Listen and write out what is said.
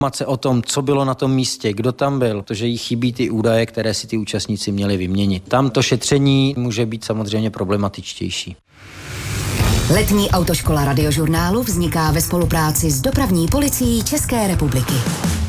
Informace o tom, co bylo na tom místě, kdo tam byl, protože jí chybí ty údaje, které si ty účastníci měli vyměnit. Tam to šetření může být samozřejmě problematičtější. Letní autoškola Radiožurnálu vzniká ve spolupráci s Dopravní policií České republiky.